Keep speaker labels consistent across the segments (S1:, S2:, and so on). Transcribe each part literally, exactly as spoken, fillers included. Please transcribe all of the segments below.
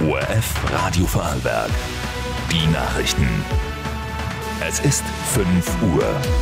S1: O R F Radio Vorarlberg. Die Nachrichten. Es ist fünf Uhr.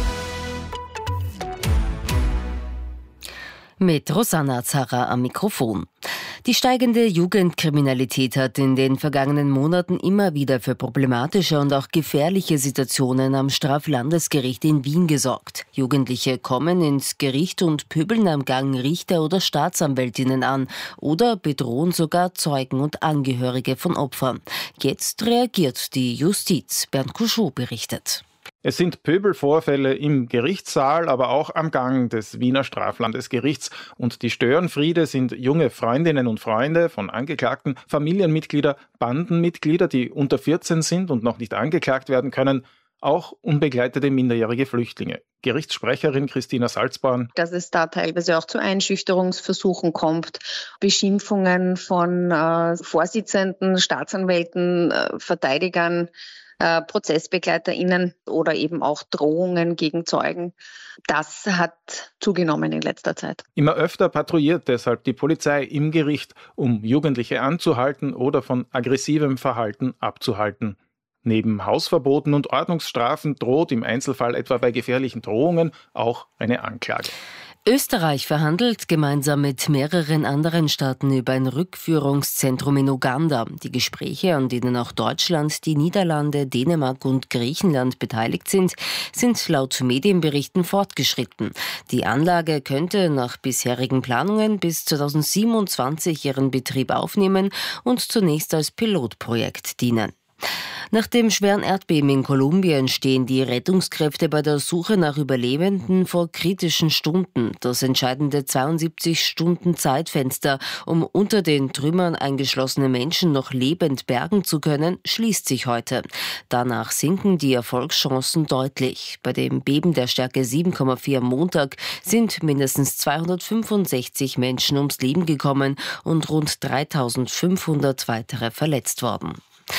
S2: Mit Rosanna Zarra am Mikrofon. Die steigende Jugendkriminalität hat in den vergangenen Monaten immer wieder für problematische und auch gefährliche Situationen am Straflandesgericht in Wien gesorgt. Jugendliche kommen ins Gericht und pöbeln am Gang Richter oder Staatsanwältinnen an oder bedrohen sogar Zeugen und Angehörige von Opfern. Jetzt reagiert die Justiz. Bernd Couchot berichtet.
S3: Es sind Pöbelvorfälle im Gerichtssaal, aber auch am Gang des Wiener Straflandesgerichts. Und die Störenfriede sind junge Freundinnen und Freunde von Angeklagten, Familienmitglieder, Bandenmitglieder, die unter vierzehn sind und noch nicht angeklagt werden können, auch unbegleitete minderjährige Flüchtlinge. Gerichtssprecherin Christina Salzborn.
S4: Dass es da teilweise auch zu Einschüchterungsversuchen kommt, Beschimpfungen von äh, Vorsitzenden, Staatsanwälten, äh, Verteidigern, Äh, ProzessbegleiterInnen oder eben auch Drohungen gegen Zeugen. Das hat zugenommen in letzter Zeit.
S3: Immer öfter patrouilliert deshalb die Polizei im Gericht, um Jugendliche anzuhalten oder von aggressivem Verhalten abzuhalten. Neben Hausverboten und Ordnungsstrafen droht im Einzelfall etwa bei gefährlichen Drohungen auch eine Anklage.
S2: Österreich verhandelt gemeinsam mit mehreren anderen Staaten über ein Rückführungszentrum in Uganda. Die Gespräche, an denen auch Deutschland, die Niederlande, Dänemark und Griechenland beteiligt sind, sind laut Medienberichten fortgeschritten. Die Anlage könnte nach bisherigen Planungen bis zweitausendsiebenundzwanzig ihren Betrieb aufnehmen und zunächst als Pilotprojekt dienen. Nach dem schweren Erdbeben in Kolumbien stehen die Rettungskräfte bei der Suche nach Überlebenden vor kritischen Stunden. Das entscheidende zweiundsiebzig Stunden Zeitfenster, um unter den Trümmern eingeschlossene Menschen noch lebend bergen zu können, schließt sich heute. Danach sinken die Erfolgschancen deutlich. Bei dem Beben der Stärke sieben Komma vier am Montag sind mindestens zweihundertfünfundsechzig Menschen ums Leben gekommen und rund dreitausendfünfhundert weitere verletzt worden.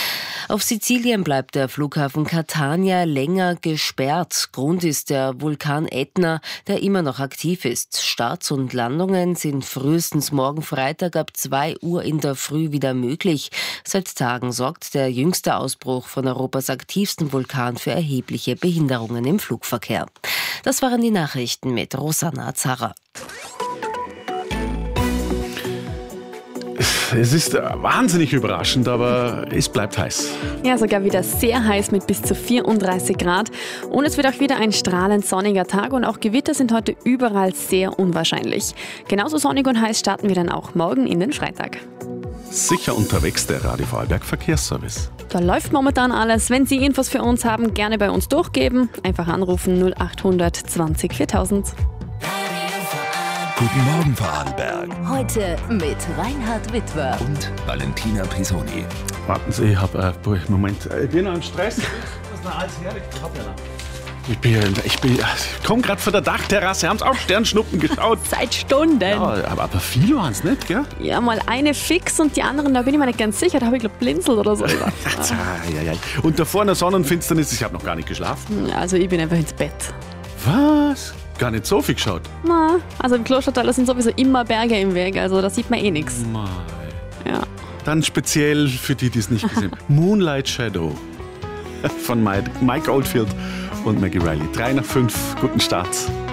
S2: Auf Sizilien bleibt der Flughafen Catania länger gesperrt. Grund ist der Vulkan Ätna, der immer noch aktiv ist. Starts und Landungen sind frühestens morgen Freitag ab zwei Uhr in der Früh wieder möglich. Seit Tagen sorgt der jüngste Ausbruch von Europas aktivsten Vulkan für erhebliche Behinderungen im Flugverkehr. Das waren die Nachrichten mit Rosanna Zarra.
S5: Es ist wahnsinnig überraschend, aber es bleibt heiß.
S6: Ja, sogar wieder sehr heiß mit bis zu vierunddreißig Grad. Und es wird auch wieder ein strahlend sonniger Tag und auch Gewitter sind heute überall sehr unwahrscheinlich. Genauso sonnig und heiß starten wir dann auch morgen in den Freitag.
S5: Sicher unterwegs, der Radio Vorarlberg Verkehrsservice.
S6: Da läuft momentan alles. Wenn Sie Infos für uns haben, gerne bei uns durchgeben. Einfach anrufen null acht hundert zwanzig viertausend.
S1: Guten Morgen, Vorarlberg.
S2: Heute mit Reinhard Witwer
S1: Und Valentina Pisoni.
S5: Warten Sie, ich habe äh, Moment, ich bin noch im Stress. Ich bin, ich bin, ich komme gerade von der Dachterrasse, haben Sie auch Sternschnuppen geschaut?
S6: Seit Stunden.
S5: Ja, aber, aber viele waren es nicht, gell?
S6: Ja, mal eine fix und die anderen, da bin ich mir nicht ganz sicher, da habe ich glaube blinzelt oder so.
S5: Ah, ja, ja. Und davor in der Sonnenfinsternis, ich habe noch gar nicht geschlafen.
S6: Also ich bin einfach ins Bett.
S5: Was? Gar nicht so viel geschaut?
S6: Na, also im Klostertal sind sowieso immer Berge im Weg, also da sieht man eh nichts.
S5: Mei.
S6: Ja.
S5: Dann speziell für die, die es nicht gesehen haben. Moonlight Shadow von Mike Oldfield und Maggie Riley. Drei nach fünf, guten Start.